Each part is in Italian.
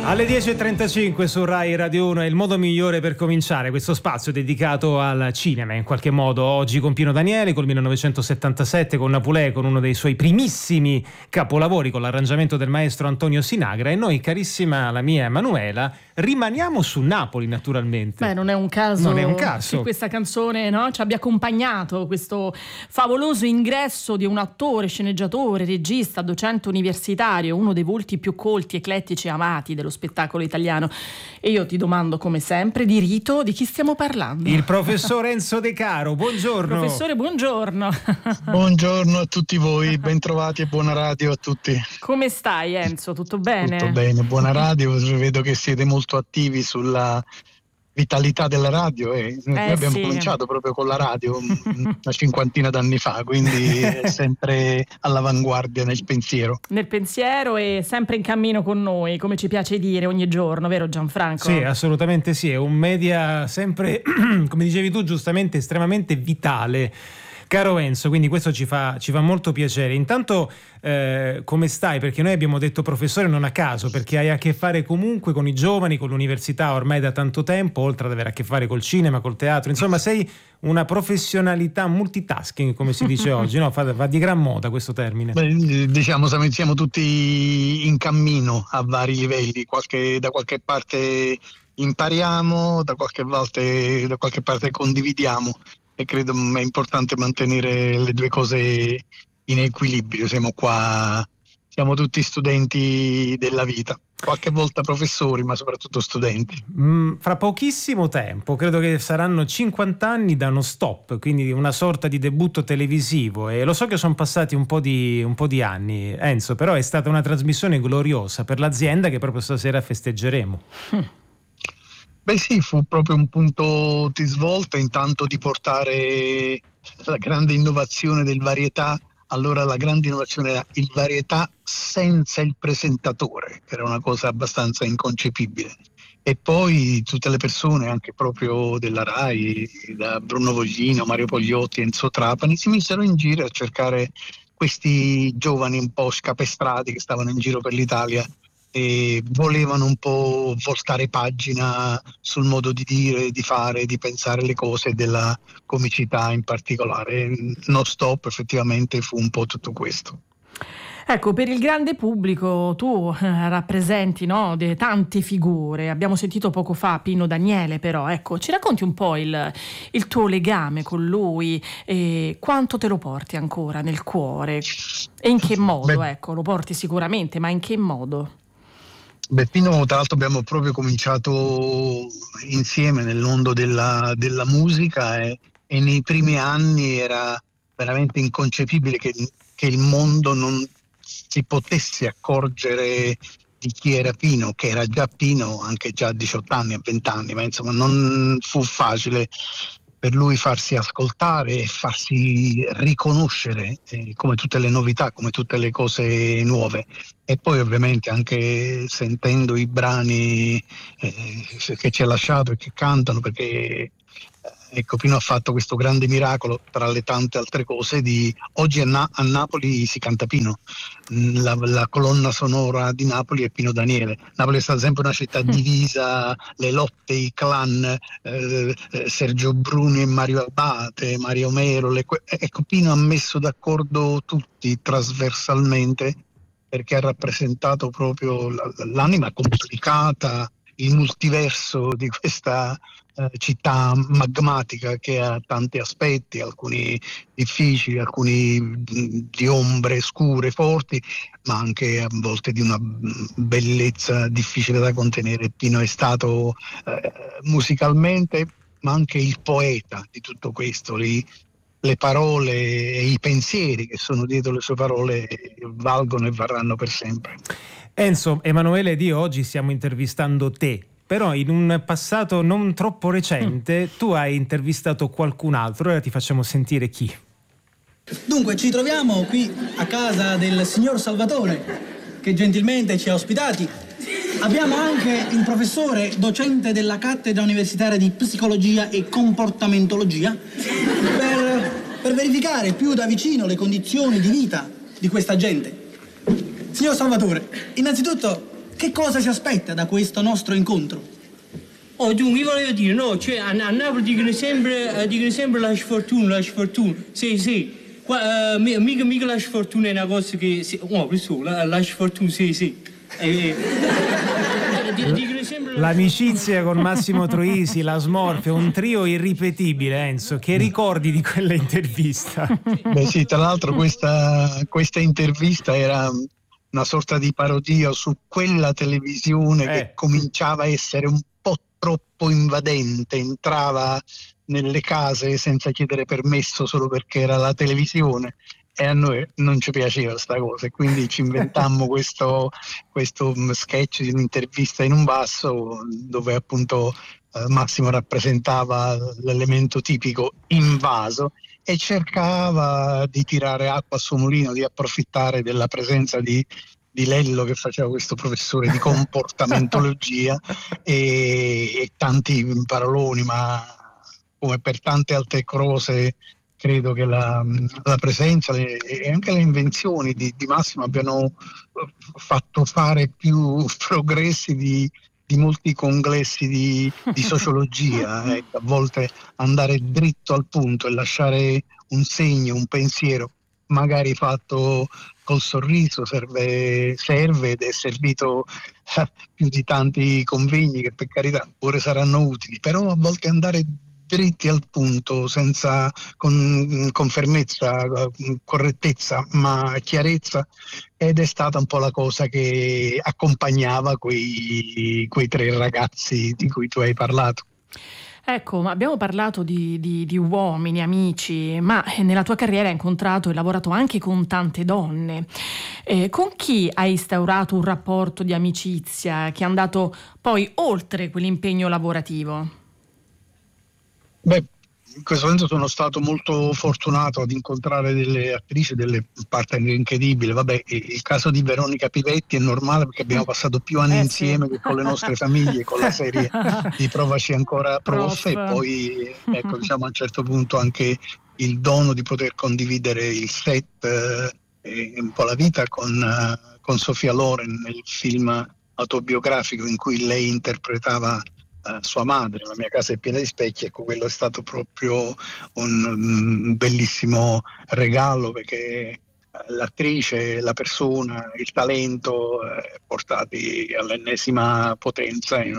Alle 10.35 su Rai Radio 1 è il modo migliore per cominciare questo spazio dedicato al cinema, in qualche modo. Oggi con Pino Daniele, col 1977, con Napulè, con uno dei suoi primissimi capolavori, con l'arrangiamento del maestro Antonio Sinagra, e noi, carissima la mia Emanuela, rimaniamo su Napoli, naturalmente. Beh, non è un caso, non è un caso che questa canzone, no, ci abbia accompagnato, questo favoloso ingresso di un attore, sceneggiatore, regista, docente universitario, uno dei volti più colti, eclettici e amati dello spettacolo italiano. E io ti domando, come sempre, di rito, di chi stiamo parlando? Il professor Enzo De Caro, buongiorno. Professore, buongiorno. Buongiorno a tutti voi, bentrovati e buona radio a tutti. Come stai, Enzo? Tutto bene? Tutto bene, buona radio. Vedo che siete molto attivi sulla vitalità della radio e noi abbiamo cominciato proprio con la radio una cinquantina d'anni fa, quindi è sempre all'avanguardia nel pensiero. Nel pensiero e sempre in cammino con noi, come ci piace dire ogni giorno, vero Gianfranco? Sì, assolutamente sì, è un media sempre, come dicevi tu giustamente, estremamente vitale. Caro Enzo, quindi questo ci fa molto piacere. Intanto come stai? Perché noi abbiamo detto professore non a caso, perché hai a che fare comunque con i giovani, con l'università ormai da tanto tempo, oltre ad avere a che fare col cinema, col teatro. Insomma, sei una professionalità multitasking, come si dice oggi, no? Va di gran moda questo termine. Beh, diciamo, siamo tutti in cammino a vari livelli, da qualche parte impariamo, da qualche parte condividiamo. E credo è importante mantenere le due cose in equilibrio. Siamo tutti studenti della vita, qualche volta professori, ma soprattutto studenti. Fra pochissimo tempo, credo che saranno 50 anni da No Stop, quindi una sorta di debutto televisivo, e lo so che sono passati un po' di anni, Enzo, però è stata una trasmissione gloriosa per l'azienda che proprio stasera festeggeremo. Beh sì, fu proprio un punto di svolta, intanto di portare la grande innovazione del varietà. Allora la grande innovazione era il varietà senza il presentatore, che era una cosa abbastanza inconcepibile. E poi tutte le persone, anche proprio della Rai, da Bruno Voglino, Mario Pogliotti, Enzo Trapani, si misero in giro a cercare questi giovani un po' scapestrati che stavano in giro per l'Italia e volevano un po' voltare pagina sul modo di dire, di fare, di pensare le cose, della comicità in particolare. No Stop effettivamente fu un po' tutto questo. Ecco, per il grande pubblico tu rappresenti, no, tante figure. Abbiamo sentito poco fa Pino Daniele, però ecco, ci racconti un po' il tuo legame con lui, e quanto te lo porti ancora nel cuore e in che modo? Ecco, lo porti sicuramente, ma in che modo? Beh, Pino, tra l'altro abbiamo proprio cominciato insieme nel mondo della musica e nei primi anni era veramente inconcepibile che il mondo non si potesse accorgere di chi era Pino, che era già Pino anche già a 18 anni, a 20 anni, ma insomma non fu facile per lui farsi ascoltare e farsi riconoscere come tutte le novità, come tutte le cose nuove. E poi ovviamente anche sentendo i brani che ci ha lasciato e che cantano, perché ecco, Pino ha fatto questo grande miracolo tra le tante altre cose oggi a Napoli si canta Pino, la colonna sonora di Napoli è Pino Daniele. Napoli è stata sempre una città divisa, le lotte, i clan, Sergio Bruni e Mario Abate, Mario Mero, ecco, Pino ha messo d'accordo tutti trasversalmente, perché ha rappresentato proprio l'anima complicata, il multiverso di questa città magmatica che ha tanti aspetti, alcuni difficili, alcuni di ombre scure, forti, ma anche a volte di una bellezza difficile da contenere. Pino è stato musicalmente, ma anche il poeta di tutto questo. Le parole e i pensieri che sono dietro le sue parole valgono e varranno per sempre. Enzo, Emanuele ed io oggi stiamo intervistando te, però in un passato non troppo recente tu hai intervistato qualcun altro. Ora ti facciamo sentire chi. Dunque, ci troviamo qui a casa del signor Salvatore, che gentilmente ci ha ospitati. Abbiamo anche il professore docente della cattedra universitaria di psicologia e comportamentologia per verificare più da vicino le condizioni di vita di questa gente. Signor Salvatore, innanzitutto che cosa si aspetta da questo nostro incontro? Oh, dunque, io volevo dire, no, cioè a Napoli dicono sempre la sfortuna. Sì. Qua, mica la sfortuna è una cosa che... la sfortuna, sì. Dicono sempre... L'amicizia con Massimo Troisi, la Smorfia, un trio irripetibile, Enzo. Che ricordi di quella intervista? Beh sì, tra l'altro questa intervista era una sorta di parodia su quella televisione che cominciava a essere un po' troppo invadente, entrava nelle case senza chiedere permesso solo perché era la televisione, e a noi non ci piaceva sta cosa, e quindi ci inventammo questo sketch di un'intervista in un basso dove appunto Massimo rappresentava l'elemento tipico invaso e cercava di tirare acqua a suo mulino, di approfittare della presenza di Lello, che faceva questo professore di comportamentologia, e tanti paroloni, ma come per tante altre cose credo che la presenza e anche le invenzioni di Massimo abbiano fatto fare più progressi di molti congressi di sociologia. Ecco, a volte andare dritto al punto e lasciare un segno, un pensiero, magari fatto col sorriso, serve ed è servito più di tanti convegni che per carità pure saranno utili, però a volte andare dritti al punto, senza con fermezza, correttezza, ma chiarezza, ed è stata un po' la cosa che accompagnava quei tre ragazzi di cui tu hai parlato. Ecco, ma abbiamo parlato di uomini, amici, ma nella tua carriera hai incontrato e lavorato anche con tante donne. Con chi hai instaurato un rapporto di amicizia che è andato poi oltre quell'impegno lavorativo? Beh, in questo senso sono stato molto fortunato ad incontrare delle attrici, delle partner incredibili. Vabbè, il caso di Veronica Pivetti è normale perché abbiamo passato più anni insieme che con le nostre famiglie, con la serie di Provaci ancora Prof. E poi, ecco, diciamo a un certo punto anche il dono di poter condividere il set e un po' la vita con Sofia Loren nel film autobiografico in cui lei interpretava sua madre. La mia casa è piena di specchi, ecco, quello è stato proprio un bellissimo regalo, perché l'attrice, la persona, il talento portati all'ennesima potenza in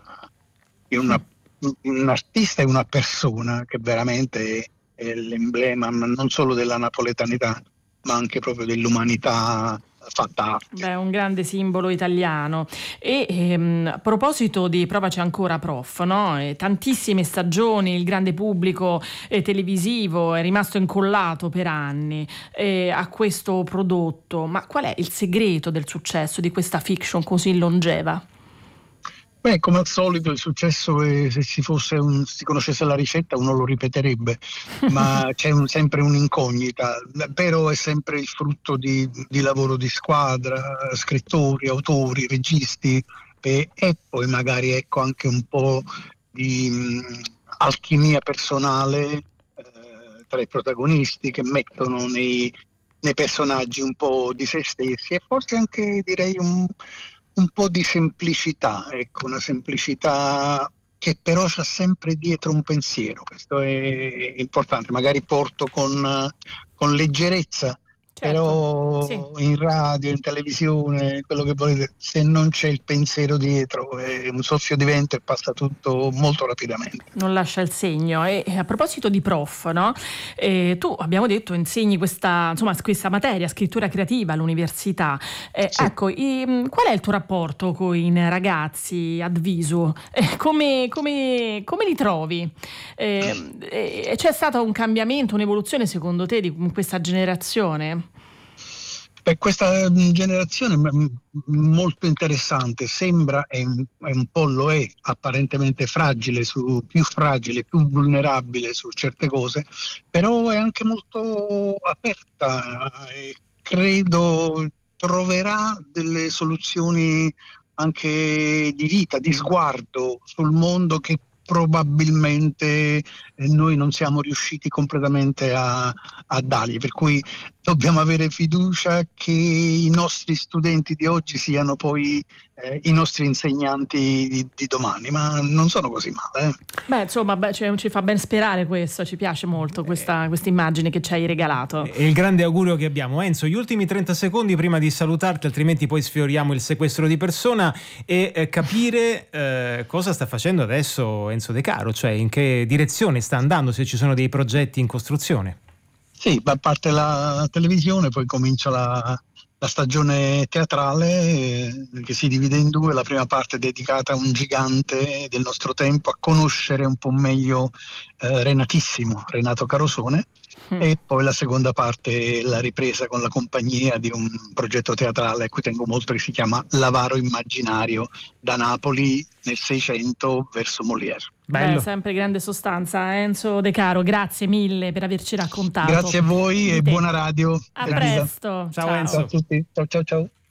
un artista e una persona che veramente è l'emblema non solo della napoletanità ma anche proprio dell'umanità fatta arte. Beh, un grande simbolo italiano. E a proposito di Provaci ancora Prof, no? Tantissime stagioni, il grande pubblico televisivo è rimasto incollato per anni a questo prodotto, ma qual è il segreto del successo di questa fiction così longeva? Beh, come al solito il successo se si conoscesse la ricetta uno lo ripeterebbe, ma c'è sempre un'incognita, però è sempre il frutto di lavoro di squadra, scrittori, autori, registi, e poi magari ecco anche un po' di alchimia personale tra i protagonisti, che mettono nei personaggi un po' di se stessi, e forse anche direi un po' di semplicità, ecco, una semplicità che però c'ha sempre dietro un pensiero. Questo è importante, magari porto con leggerezza, però sì. In radio, in televisione, quello che volete, se non c'è il pensiero dietro è un soffio di vento e passa tutto molto rapidamente. Non lascia il segno. E a proposito di Prof, no? Tu, abbiamo detto, insegni questa materia, scrittura creativa all'università. Sì. Ecco, qual è il tuo rapporto con i ragazzi ad viso? Come li trovi? C'è stato un cambiamento, un'evoluzione secondo te di questa generazione? Beh, questa generazione è molto interessante, sembra e un po' lo è, apparentemente più fragile, più vulnerabile su certe cose, però è anche molto aperta e credo troverà delle soluzioni anche di vita, di sguardo sul mondo che probabilmente noi non siamo riusciti completamente a dargli, per cui dobbiamo avere fiducia che i nostri studenti di oggi siano poi i nostri insegnanti di domani, ma non sono così male. Beh, insomma, ci fa ben sperare questo, ci piace molto questa immagine che ci hai regalato. È il grande augurio che abbiamo. Enzo, gli ultimi 30 secondi prima di salutarti, altrimenti poi sfioriamo il sequestro di persona e capire cosa sta facendo adesso Enzo De Caro, cioè in che direzione sta andando, se ci sono dei progetti in costruzione. Sì, a parte la televisione, poi comincia la stagione teatrale che si divide in due. La prima parte è dedicata a un gigante del nostro tempo, a conoscere un po' meglio Renatissimo, Renato Carosone, e poi la seconda parte è la ripresa con la compagnia di un progetto teatrale a cui tengo molto, che si chiama L'Avaro Immaginario, da Napoli nel 600 verso Molière. Beh, sempre grande sostanza. Enzo De Caro, grazie mille per averci raccontato. Grazie a voi e buona radio. A presto. Ciao Enzo. Ciao a tutti. Ciao ciao ciao.